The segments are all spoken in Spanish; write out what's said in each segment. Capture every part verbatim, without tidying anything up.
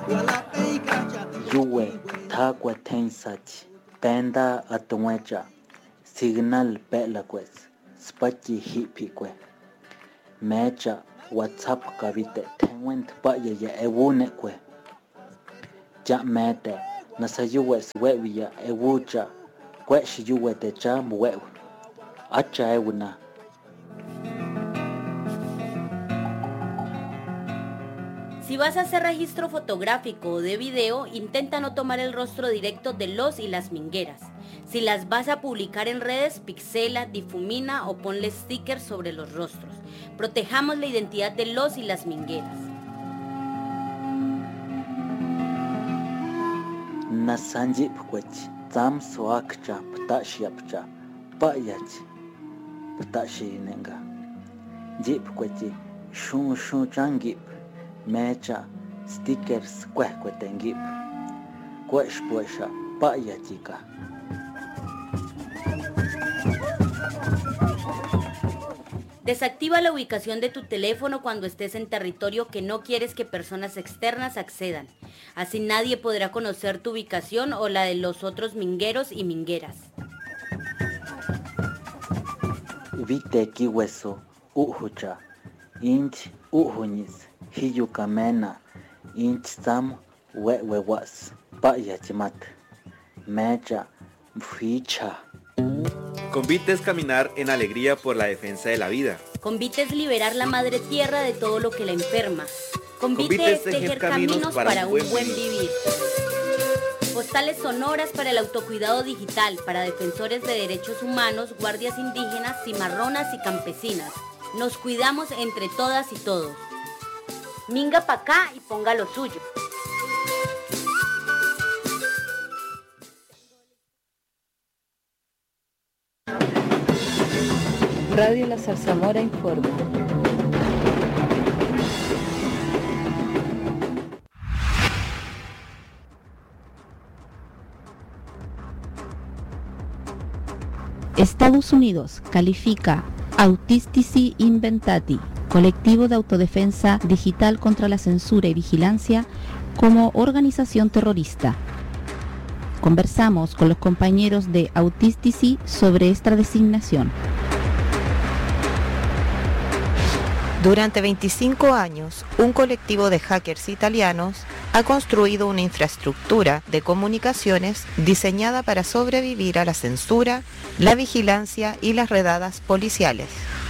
Yuwe thakwa tensach tenda atwecha signal pelakwes spachi hipikwe mecha WhatsApp kavite tenwent paya ya ewune kwe ja mete nasayuwe swewi ya ewucha kwesh yuwe te chambu wew acha ewuna. Si vas a hacer registro fotográfico o de video, intenta no tomar el rostro directo de los y las mingueras. Si las vas a publicar en redes, pixela, difumina o ponle stickers sobre los rostros. Protejamos la identidad de los y las mingueras. Nasanjip kwech tam soakcha ptashiapcha payach ptashinenga jip kwechi shun shun changip mecha stickers kwekwetenggip kwesh puesha paya chica. Desactiva la ubicación de tu teléfono cuando estés en territorio que no quieres que personas externas accedan. Así nadie podrá conocer tu ubicación o la de los otros mingueros y mingueras. Vite kiweso uhucha inch uhuñis hiyukamena inch tam wewewas paya chimat mecha ficha. Convite es caminar en alegría por la defensa de la vida. Convite es liberar la madre tierra de todo lo que la enferma. Convite, Convite es tejer caminos para, para un buen, buen vivir. Postales sonoras para el autocuidado digital, para defensores de derechos humanos, guardias indígenas, cimarronas y campesinas. Nos cuidamos entre todas y todos. Minga pa' acá y ponga lo suyo. Radio La Zarzamora informa. Estados Unidos califica Autistici Inventati, colectivo de autodefensa digital contra la censura y vigilancia, como organización terrorista. Conversamos con los compañeros de Autistici sobre esta designación. Durante veinticinco años, un colectivo de hackers italianos ha construido una infraestructura de comunicaciones diseñada para sobrevivir a la censura, la vigilancia y las redadas policiales.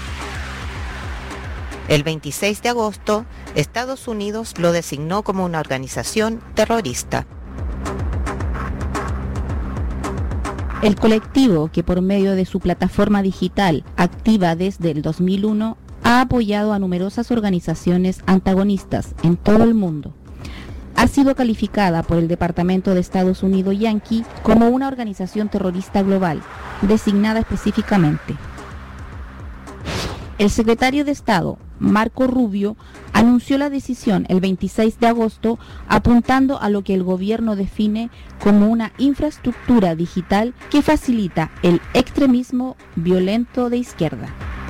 El veintiséis de agosto, Estados Unidos lo designó como una organización terrorista. El colectivo, que por medio de su plataforma digital activa desde el dos mil uno, ha apoyado a numerosas organizaciones antagonistas en todo el mundo. Ha sido calificada por el Departamento de Estados Unidos Yankee como una organización terrorista global, designada específicamente. El secretario de Estado, Marco Rubio, anunció la decisión el veintiséis de agosto, apuntando a lo que el gobierno define como una infraestructura digital que facilita el extremismo violento de izquierda.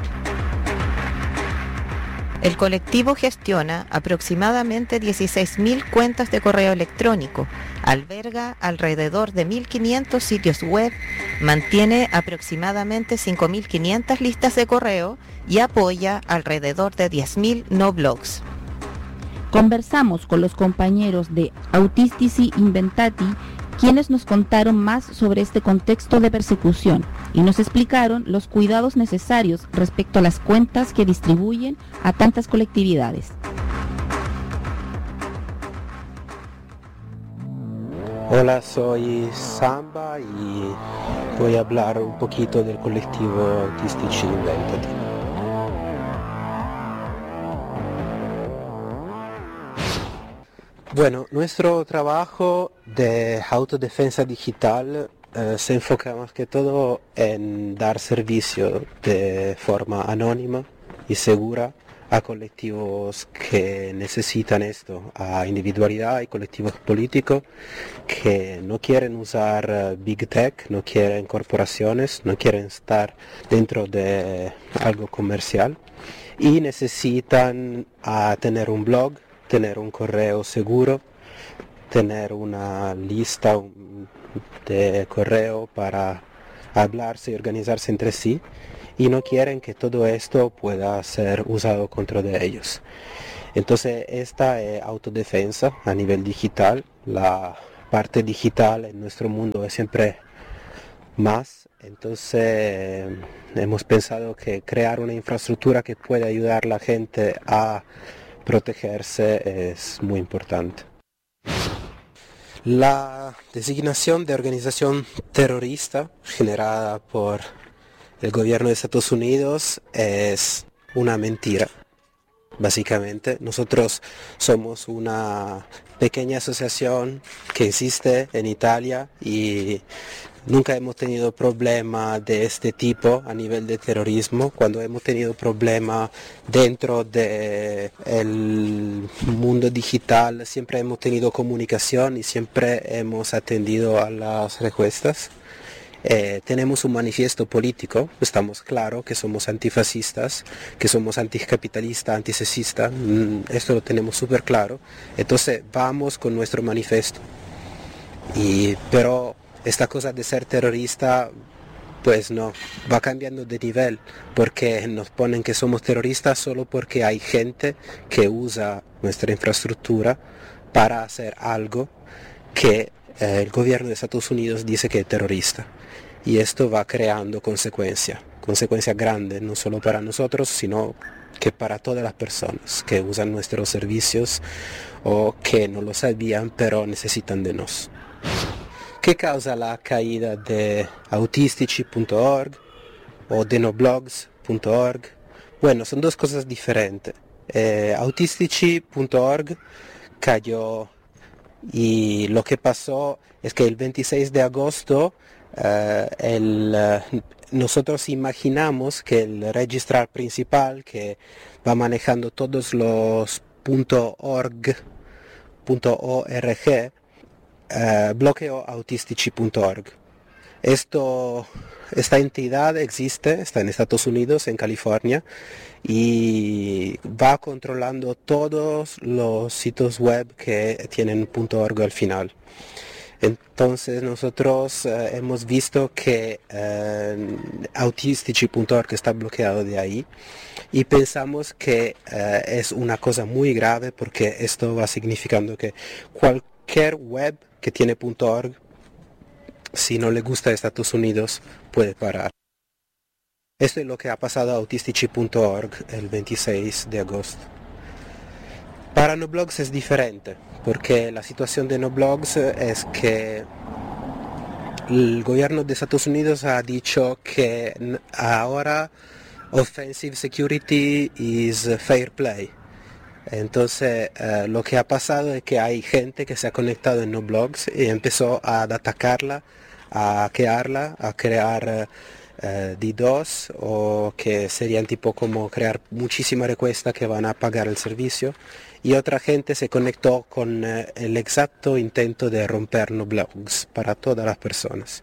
El colectivo gestiona aproximadamente dieciséis mil cuentas de correo electrónico, alberga alrededor de mil quinientos sitios web, mantiene aproximadamente cinco mil quinientas listas de correo y apoya alrededor de diez mil no blogs. Conversamos con los compañeros de Autistici Inventati, quienes nos contaron más sobre este contexto de persecución y nos explicaron los cuidados necesarios respecto a las cuentas que distribuyen a tantas colectividades. Hola, soy Samba y voy a hablar un poquito del colectivo Autistici Inventati. Bueno, nuestro trabajo de autodefensa digital eh, se enfoca más que todo en dar servicio de forma anónima y segura a colectivos que necesitan esto, a individualidad y colectivos políticos que no quieren usar uh, Big Tech, no quieren corporaciones, no quieren estar dentro de algo comercial y necesitan uh, tener un blog, tener un correo seguro, tener una lista de correo para hablarse y organizarse entre sí, y no quieren que todo esto pueda ser usado contra de ellos. Entonces esta es autodefensa a nivel digital. La parte digital en nuestro mundo es siempre más, entonces hemos pensado que crear una infraestructura que pueda ayudar a la gente a protegerse es muy importante. La designación de organización terrorista generada por el gobierno de Estados Unidos es una mentira. Básicamente, nosotros somos una pequeña asociación que existe en Italia y nunca hemos tenido problema de este tipo a nivel de terrorismo. Cuando hemos tenido problemas dentro del mundo digital, siempre hemos tenido comunicación y siempre hemos atendido a las respuestas. Eh, tenemos un manifiesto político, estamos claros que somos antifascistas, que somos anticapitalistas, antisexistas, mm, esto lo tenemos súper claro. Entonces vamos con nuestro manifiesto. Y, pero esta cosa de ser terrorista, pues no, va cambiando de nivel, porque nos ponen que somos terroristas solo porque hay gente que usa nuestra infraestructura para hacer algo que eh, el gobierno de Estados Unidos dice que es terrorista. Y esto va creando consecuencias, consecuencias grandes, no solo para nosotros, sino que para todas las personas que usan nuestros servicios o que no lo sabían, pero necesitan de nosotros. ¿Qué causa la caída de autistici punto org o de noblogs punto org? Bueno, son dos cosas diferentes. Eh, autistici punto org cayó y lo que pasó es que el veintiséis de agosto Uh, el, uh, nosotros imaginamos que el registrar principal que va manejando todos los .org, .org uh, bloqueó autistici punto org. Esto, esta entidad existe, está en Estados Unidos, en California, y va controlando todos los sitios web que tienen .org al final. Entonces nosotros eh, hemos visto que eh, autistici punto org está bloqueado de ahí y pensamos que eh, es una cosa muy grave porque esto va significando que cualquier web que tiene .org, si no le gusta a Estados Unidos, puede parar. Esto es lo que ha pasado a autistici punto org el veintiséis de agosto. Para Noblogs es diferente, porque la situación de Noblogs es que el gobierno de Estados Unidos ha dicho que ahora offensive security is fair play. Entonces eh, lo que ha pasado es que hay gente que se ha conectado en Noblogs y empezó a atacarla, a hackearla, a crear eh, D dos, o que serían tipo como crear muchísimas requests que van a pagar el servicio. Y otra gente se conectó con eh, el exacto intento de romper Noblogs para todas las personas.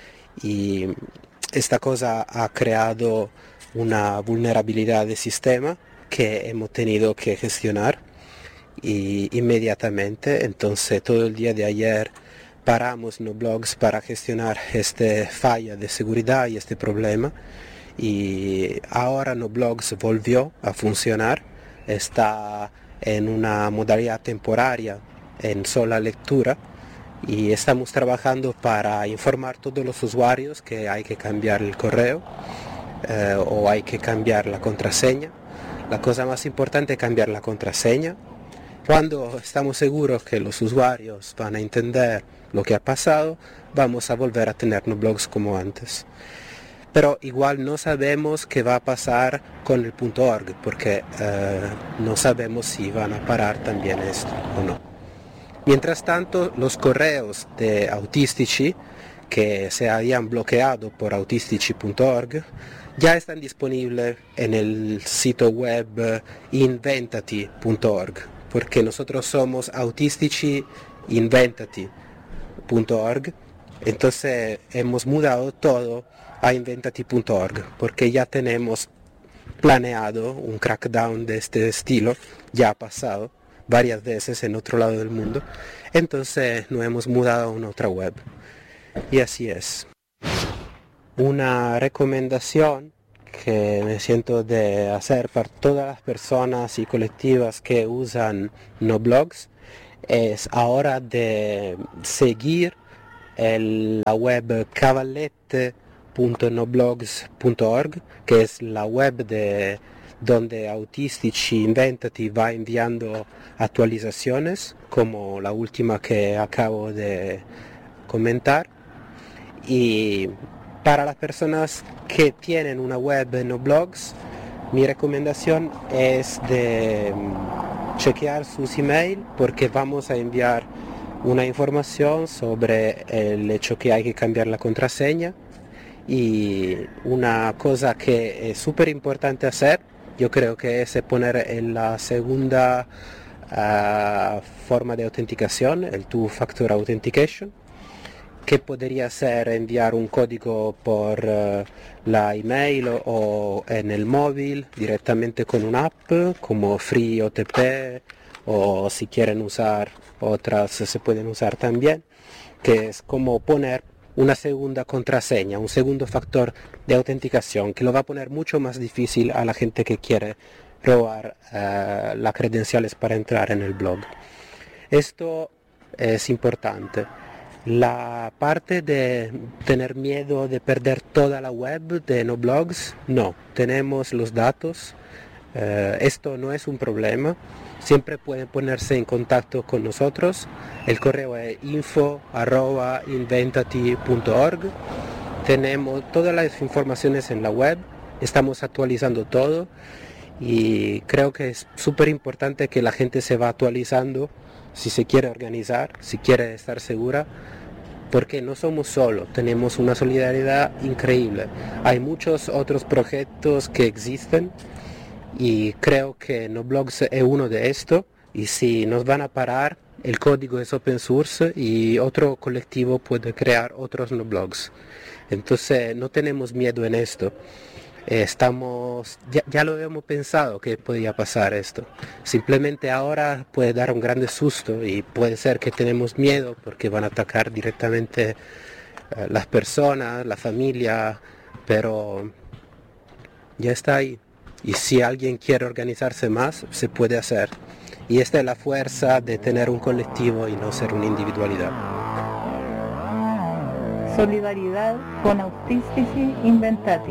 Y esta cosa ha creado una vulnerabilidad del sistema que hemos tenido que gestionar y inmediatamente. Entonces todo el día de ayer paramos Noblogs para gestionar esta falla de seguridad y este problema. Y ahora Noblogs volvió a funcionar, está en una modalidad temporaria, en sola lectura, y estamos trabajando para informar a todos los usuarios que hay que cambiar el correo eh, o hay que cambiar la contraseña. La cosa más importante es cambiar la contraseña. Cuando estamos seguros que los usuarios van a entender lo que ha pasado, vamos a volver a tener Noblogs como antes. Pero igual no sabemos qué va a pasar con el .org, porque eh, no sabemos si van a parar también esto o no. Mientras tanto, los correos de Autistici, que se habían bloqueado por autistici punto org, ya están disponibles en el sitio web inventati punto org, porque nosotros somos autistici inventati punto org, entonces hemos mudado todo a inventati punto org, porque ya tenemos planeado un crackdown de este estilo, ya ha pasado, varias veces en otro lado del mundo, entonces nos hemos mudado a una otra web. Y así es. Una recomendación que me siento de hacer para todas las personas y colectivas que usan Noblogs es ahora de seguir el, la web cavallette punto noblogs punto org, que es la web de donde Autistici Inventati va enviando actualizaciones, como la última que acabo de comentar. Y para las personas que tienen una web en Noblogs, mi recomendación es de chequear sus emails, porque vamos a enviar una información sobre el hecho que hay que cambiar la contraseña. Y una cosa que es súper importante hacer, yo creo que es poner en la segunda uh, forma de autenticación, el two-factor authentication, que podría ser enviar un código por uh, la email o, o en el móvil directamente con una app como FreeOTP, o si quieren usar otras se pueden usar también, que es como poner una segunda contraseña, un segundo factor de autenticación, que lo va a poner mucho más difícil a la gente que quiere probar uh, las credenciales para entrar en el blog. Esto es importante. La parte de tener miedo de perder toda la web de Noblogs, no, tenemos los datos, uh, esto no es un problema. Siempre pueden ponerse en contacto con nosotros. El correo es info arroba inventati punto org. Tenemos todas las informaciones en la web. Estamos actualizando todo. Y creo que es súper importante que la gente se va actualizando si se quiere organizar, si quiere estar segura. Porque no somos solos, tenemos una solidaridad increíble. Hay muchos otros proyectos que existen. Y creo que Noblogs es uno de estos, y si nos van a parar, el código es open source y otro colectivo puede crear otros Noblogs. Entonces no tenemos miedo en esto. Estamos, ya, ya lo hemos pensado que podía pasar esto. Simplemente ahora puede dar un grande susto y puede ser que tenemos miedo porque van a atacar directamente uh, las personas, la familia, pero ya está ahí. Y si alguien quiere organizarse más, se puede hacer. Y esta es la fuerza de tener un colectivo y no ser una individualidad. Solidaridad con Autistici Inventati.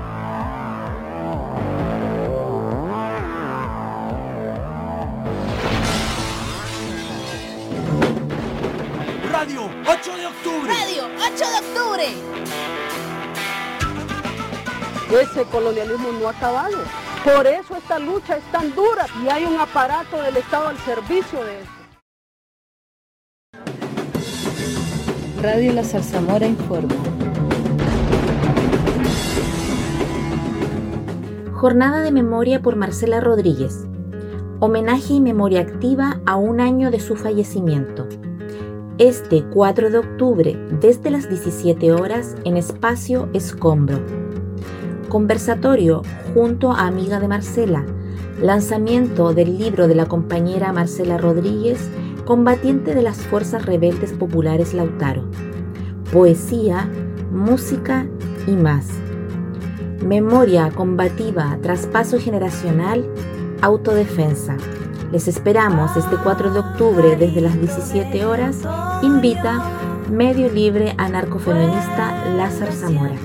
Radio ocho de octubre. Radio ocho de octubre. Ese colonialismo no ha acabado. Por eso esta lucha es tan dura y hay un aparato del Estado al servicio de eso. Radio La Zarzamora informa. Jornada de memoria por Marcela Rodríguez. Homenaje y memoria activa a un año de su fallecimiento. Este cuatro de octubre, desde las diecisiete horas, en Espacio Escombro. Conversatorio junto a amiga de Marcela. Lanzamiento del libro de la compañera Marcela Rodríguez, combatiente de las Fuerzas Rebeldes Populares Lautaro. Poesía, música y más. Memoria combativa, traspaso generacional, autodefensa. Les esperamos este cuatro de octubre desde las diecisiete horas. Invita Medio Libre Anarcofeminista La Zarzamora.